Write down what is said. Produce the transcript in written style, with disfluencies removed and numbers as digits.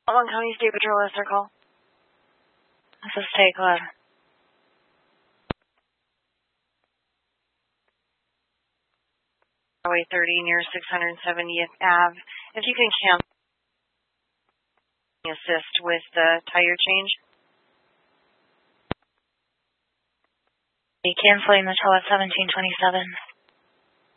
Long County State Patrol is their call. This is Take Love. Highway 30 near 670th Ave. If you can cancel, assist with the tire change. Canceling the tow at 1727.